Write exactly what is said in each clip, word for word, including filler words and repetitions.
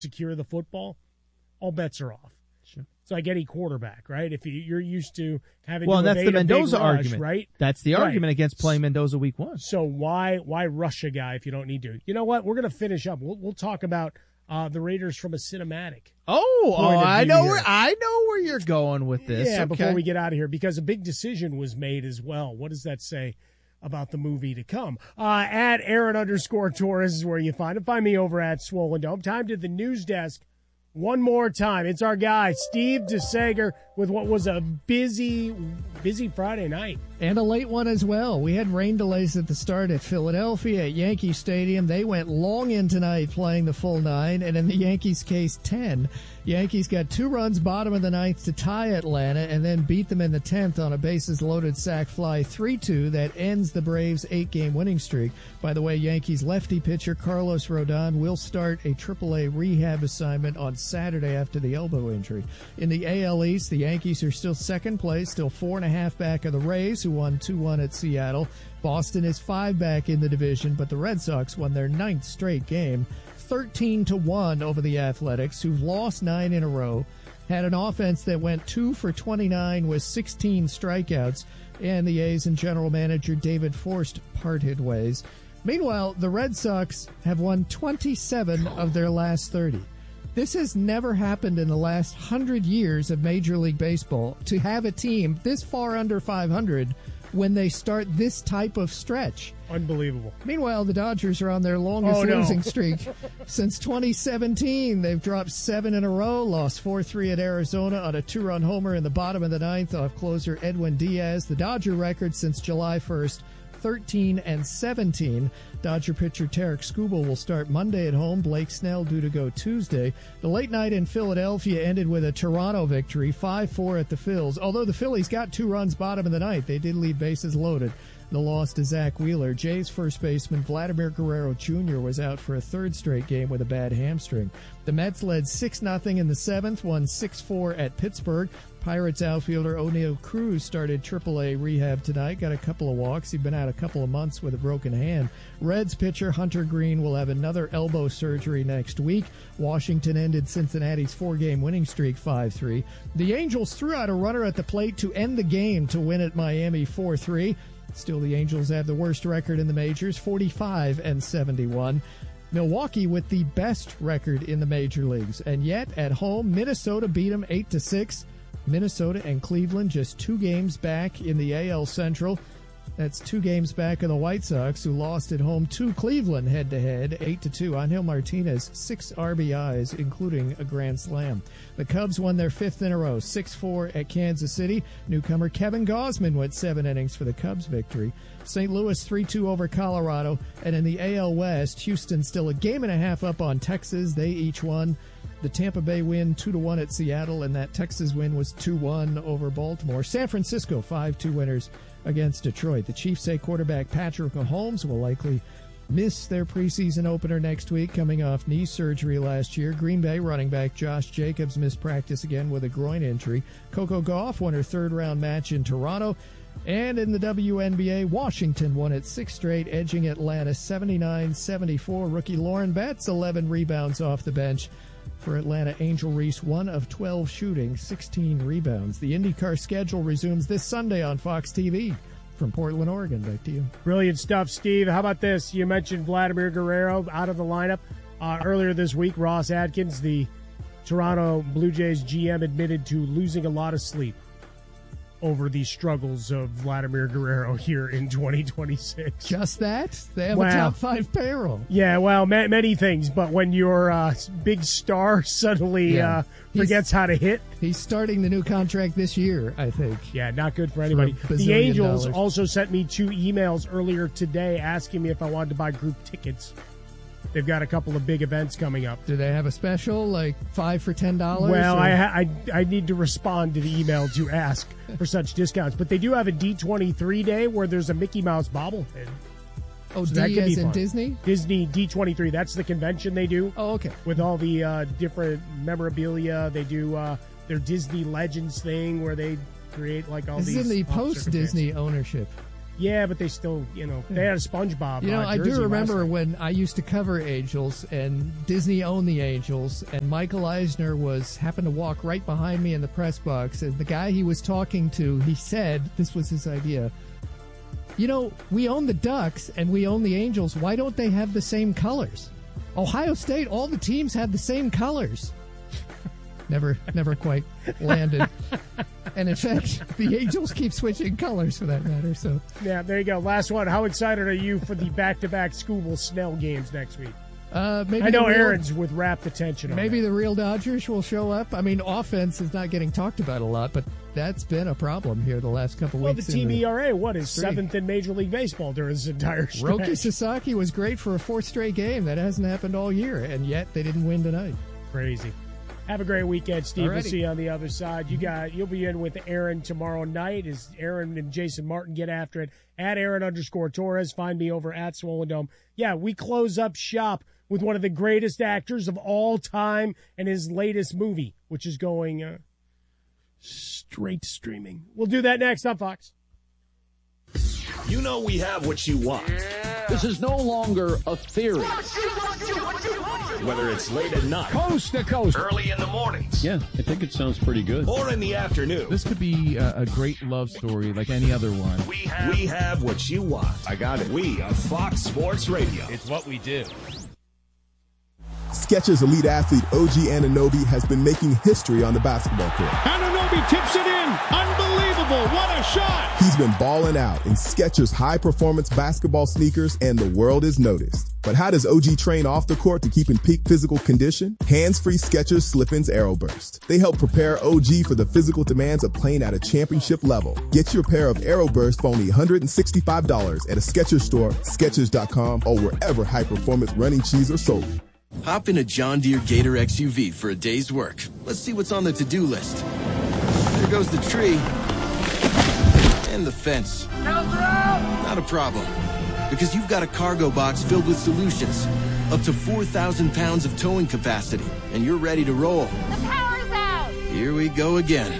secure the football, all bets are off. Sure. It's like any quarterback, right? If you're used to having well, to that's the evade a big Mendoza rush, argument, right? That's the Right. argument against playing Mendoza week one. So why why rush a guy if you don't need to? You know what? We're going to finish up. We'll we'll talk about uh, the Raiders from a cinematic. Oh, oh point of I view know here. where I know where you're going with this. Yeah, okay. before we get out of here, because a big decision was made as well. What does that say about the movie to come? Uh, at Aaron underscore Torres is where you find it. Find me over at Swollen Dome. Time to the news desk. One more time. It's our guy, Steve DeSager, with what was a busy, busy Friday night. And a late one as well. We had rain delays at the start at Philadelphia at Yankee Stadium. They went long in tonight playing the full nine, and in the Yankees' case, ten. Yankees got two runs bottom of the ninth to tie Atlanta and then beat them in the tenth on a bases-loaded sac fly three two that ends the Braves' eight-game winning streak. By the way, Yankees lefty pitcher Carlos Rodon will start a triple A rehab assignment on Saturday after the elbow injury. In the A L East, the Yankees are still second place, still four and a half back of the Rays, who won two one at Seattle. Boston is five back in the division, but the Red Sox won their ninth straight game, thirteen to one over the Athletics, who've lost nine in a row, had an offense that went two for twenty-nine with sixteen strikeouts, and the A's and general manager David Forst parted ways. Meanwhile, the Red Sox have won twenty-seven of their last thirty. This has never happened in the last one hundred years of Major League Baseball, to have a team this far under five hundred when they start this type of stretch. Unbelievable. Meanwhile, the Dodgers are on their longest oh, no. losing streak since twenty seventeen. They've dropped seven in a row, lost four three at Arizona on a two-run homer in the bottom of the ninth off closer Edwin Diaz. The Dodger record since July first, thirteen and seventeen. Dodger pitcher Tarek Skubal will start Monday at home. Blake Snell due to go Tuesday. The late night in Philadelphia ended with a Toronto victory, five four at the Phils. Although the Phillies got two runs bottom of the ninth, they did leave bases loaded. The loss to Zach Wheeler. Jays first baseman Vladimir Guerrero Junior was out for a third straight game with a bad hamstring. The Mets led six nothing in the seventh, won six four at Pittsburgh. Pirates outfielder O'Neal Cruz started triple A rehab tonight, got a couple of walks. He'd been out a couple of months with a broken hand. Reds pitcher Hunter Green will have another elbow surgery next week. Washington ended Cincinnati's four-game winning streak five three. The Angels threw out a runner at the plate to end the game to win at Miami four three. Still, the Angels have the worst record in the majors, forty-five and seventy-one. Milwaukee with the best record in the major leagues. And yet, at home, Minnesota beat them eight to six. Minnesota and Cleveland just two games back in the A L Central. That's two games back of the White Sox, who lost at home to Cleveland head-to-head, eight to two. Angel Martinez, six R B Is, including a grand slam. The Cubs won their fifth in a row, six four at Kansas City. Newcomer Kevin Gausman went seven innings for the Cubs' victory. Saint Louis three two over Colorado. And in the A L West, Houston still a game and a half up on Texas. They each won. The Tampa Bay win two to one at Seattle, and that Texas win was two one over Baltimore. San Francisco five two winners against Detroit. The Chiefs say quarterback Patrick Mahomes will likely miss their preseason opener next week, coming off knee surgery last year. Green Bay running back Josh Jacobs missed practice again with a groin injury. Coco Gauff won her third-round match in Toronto. And in the W N B A, Washington won its sixth straight, edging Atlanta seventy-nine seventy-four. Rookie Lauren Betts, eleven rebounds off the bench. For Atlanta, Angel Reese, one of twelve shooting, sixteen rebounds. The IndyCar schedule resumes this Sunday on Fox T V. From Portland, Oregon, back to you. Brilliant stuff, Steve. How about this? You mentioned Vladimir Guerrero out of the lineup. Uh, earlier this week, Ross Atkins, the Toronto Blue Jays G M, admitted to losing a lot of sleep over the struggles of Vladimir Guerrero here in twenty twenty-six. Just that? They have Wow. a top five payroll. Yeah, well, ma- many things, but when your uh, big star suddenly Yeah. uh, forgets how to hit, He's starting the new contract this year, I think. yeah, not good for anybody. For a The bazillion Angels dollars. also sent me two emails earlier today asking me if I wanted to buy group tickets. They've got a couple of big events coming up. Do they have a special, like five for ten dollars? Well, I, ha- I I need to respond to the email to ask for such discounts. But they do have a D twenty-three day where there's a Mickey Mouse bobblehead. Oh, So that D could be as in fun. Disney? Disney D twenty-three. That's the convention they do Oh, okay. with all the uh, different memorabilia. They do uh, their Disney Legends thing where they create like all This these. is in the pop post-Disney ownership. Yeah, but they still, you know, they had a SpongeBob. You know, uh, I jersey do remember last night. when I used to cover Angels, and Disney owned the Angels, and Michael Eisner was happened to walk right behind me in the press box, and the guy he was talking to, he said, this was his idea, you know, we own the Ducks and we own the Angels. Why don't they have the same colors? Ohio State, all the teams have the same colors. Never, never quite landed. And in fact, the Angels keep switching colors for that matter. So yeah, there you go. Last one. How excited are you for the back-to-back Scooble Snell games next week? Uh, maybe I know the real, Aaron's with rapt attention on Maybe that. the real Dodgers will show up. I mean, offense is not getting talked about a lot, but that's been a problem here the last couple Well, the weeks. team in E R A, what is streak. seventh in Major League Baseball during this entire stretch? Roki Sasaki was great for a fourth straight game. That hasn't happened all year, and yet they didn't win tonight. Crazy. Have a great weekend, Steve. We'll Alrighty. see you on the other side. You got you'll be in with Aaron tomorrow night as Aaron and Jason Martin get after it. At Aaron underscore Torres. Find me over at Swollen Dome. Yeah, we close up shop with one of the greatest actors of all time and his latest movie, which is going uh, straight streaming. We'll do that next on Fox. You know we have what you want. This is no longer a theory. Whether it's late at night, Coast to coast. early in the mornings, Yeah, I think it sounds pretty good. or in the afternoon, This could be a, a great love story like any other one. we have, we have what you want. I got it. We are Fox Sports Radio. It's what we do. Skechers elite athlete O G Anunoby has been making history on the basketball court. Anunoby tips it in. Unbelievable. What a shot. He's been balling out in Skechers high-performance basketball sneakers, and the world is noticed. But how does O G train off the court to keep in peak physical condition? Hands-free Skechers Slip-ins Aeroburst. They help prepare O G for the physical demands of playing at a championship level. Get your pair of Aeroburst for only one hundred sixty-five dollars at a Skechers store, Skechers dot com, or wherever high-performance running shoes are sold. Hop in a John Deere Gator X U V for a day's work. Let's see what's on the to-do list. There goes the tree. And the fence. Not a problem. Because you've got a cargo box filled with solutions. Up to four thousand pounds of towing capacity. And you're ready to roll. The power's out! Here we go again.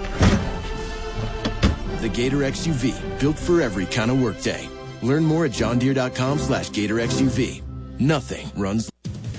The Gator X U V. Built for every kind of workday. Learn more at john deere dot com slash gator X U V. Nothing runs...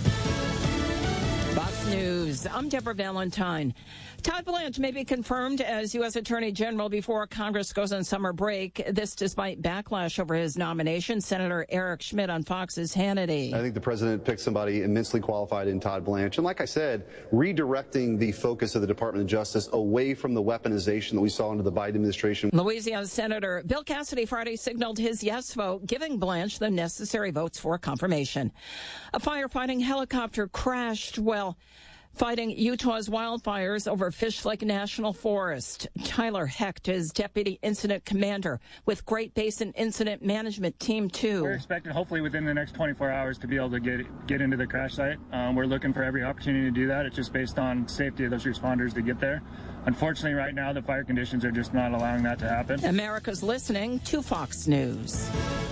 Fox News. I'm Deborah Valentine. Todd Blanche may be confirmed as U S Attorney General before Congress goes on summer break. This despite backlash over his nomination. Senator Eric Schmidt on Fox's Hannity. I think the president picked somebody immensely qualified in Todd Blanche. And like I said, redirecting the focus of the Department of Justice away from the weaponization that we saw under the Biden administration. Louisiana Senator Bill Cassidy Friday signaled his yes vote, giving Blanche the necessary votes for confirmation. A firefighting helicopter crashed while fighting Utah's wildfires over Fish Lake National Forest. Tyler Hecht is Deputy Incident Commander with Great Basin Incident Management Team two. We're expecting hopefully within the next twenty-four hours to be able to get get into the crash site. Um, we're looking for every opportunity to do that. It's just based on safety of those responders to get there. Unfortunately, right now, the fire conditions are just not allowing that to happen. America's listening to Fox News.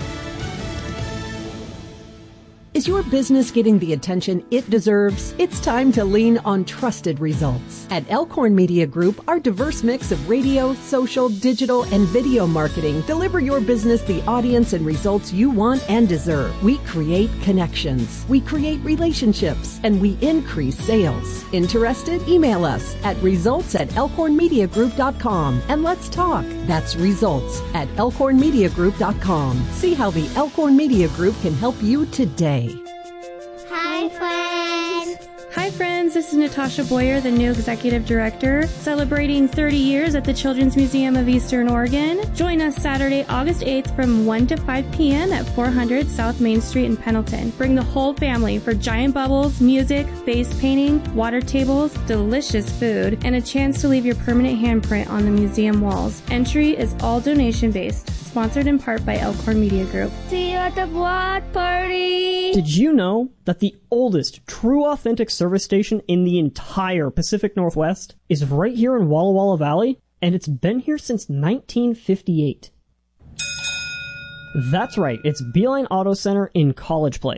Is your business getting the attention it deserves? It's time to lean on trusted results. At Elkhorn Media Group, our diverse mix of radio, social, digital, and video marketing deliver your business the audience and results you want and deserve. We create connections, we create relationships, and we increase sales. Interested? Email us at results at elkhorn media group dot com and let's talk. That's results at elkhorn media group dot com. See how the Elkhorn Media Group can help you today. Hi, friends! Hi, friends. This is Natasha Boyer, the new Executive Director, celebrating thirty years at the Children's Museum of Eastern Oregon. Join us Saturday, August eighth from one to five p.m. at four hundred South Main Street in Pendleton. Bring the whole family for giant bubbles, music, face painting, water tables, delicious food, and a chance to leave your permanent handprint on the museum walls. Entry is all donation-based. Sponsored in part by Elkhorn Media Group. See you at the block party! Did you know that the oldest true authentic service station in the entire Pacific Northwest is right here in Walla Walla Valley? And it's been here since nineteen fifty-eight. That's right, it's Beeline Auto Center in College Place.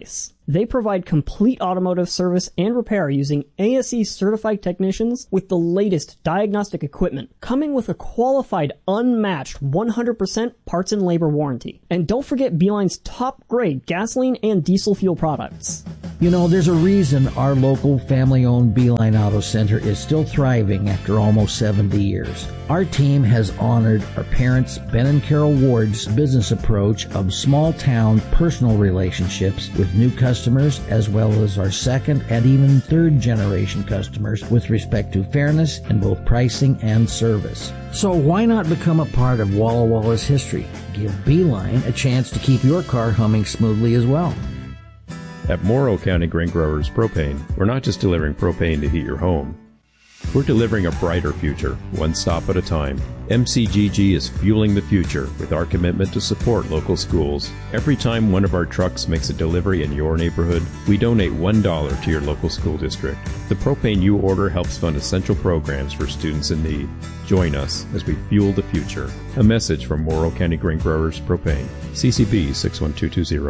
They provide complete automotive service and repair using A S E certified technicians with the latest diagnostic equipment, coming with a qualified, unmatched one hundred percent parts and labor warranty. And don't forget Beeline's top-grade gasoline and diesel fuel products. You know, there's a reason our local family-owned Beeline Auto Center is still thriving after almost seventy years. Our team has honored our parents, Ben and Carol Ward's business approach of small-town personal relationships with new customers, as well as our second and even third-generation customers with respect to fairness in both pricing and service. So why not become a part of Walla Walla's history? Give Beeline a chance to keep your car humming smoothly as well. At Morrow County Grain Growers Propane, we're not just delivering propane to heat your home. We're delivering a brighter future, one stop at a time. M C G G is fueling the future with our commitment to support local schools. Every time one of our trucks makes a delivery in your neighborhood, we donate one dollar to your local school district. The propane you order helps fund essential programs for students in need. Join us as we fuel the future. A message from Morrow County Grain Growers Propane. C C B six one two two zero.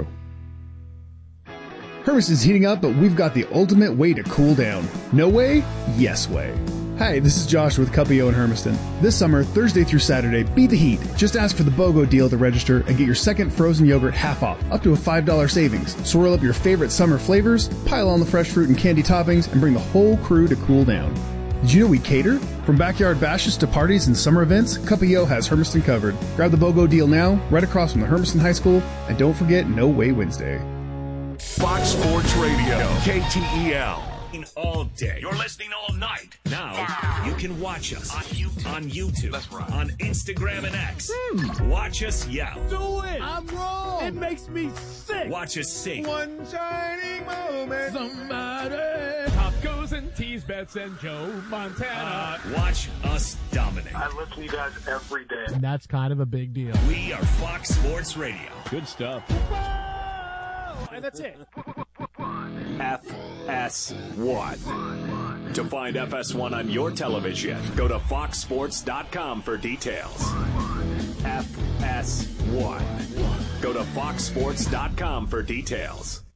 Hermiston's heating up, but we've got the ultimate way to cool down. No way? Yes way. Hi, this is Josh with Cuppio in Hermiston. This summer, Thursday through Saturday, beat the heat. Just ask for the BOGO deal to register and get your second frozen yogurt half off, up to a five dollars savings. Swirl up your favorite summer flavors, pile on the fresh fruit and candy toppings, and bring the whole crew to cool down. Did you know we cater? From backyard bashes to parties and summer events, Cuppio has Hermiston covered. Grab the BOGO deal now, right across from the Hermiston High School, and don't forget No Way Wednesday. Fox Sports Radio, K T E L. All day. You're listening all night. Now, you can watch us on YouTube, on, YouTube, That's right. on Instagram and X. Hmm. Watch us yell. Do it. I'm wrong. It makes me sick. Watch us sing. One shining moment. Somebody. Tacos and teas, bets and Joe Montana. Uh, watch us dominate. I listen to you guys every day. And that's kind of a big deal. We are Fox Sports Radio. Good stuff. And that's it. F S one. To find F S one on your television, go to fox sports dot com for details. F S one. Go to fox sports dot com for details.